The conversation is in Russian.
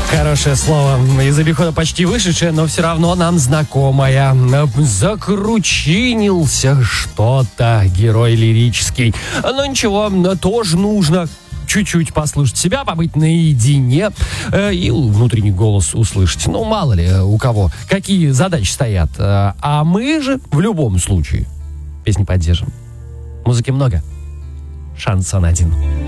Хорошее слово. Из обихода почти вышедшее, но все равно нам знакомое. Закручинился что-то, герой лирический. Но ничего, тоже нужно чуть-чуть послушать себя, побыть наедине и внутренний голос услышать. Ну, мало ли у кого какие задачи стоят. А мы же в любом случае песни поддержим. Музыки много. Шансон один.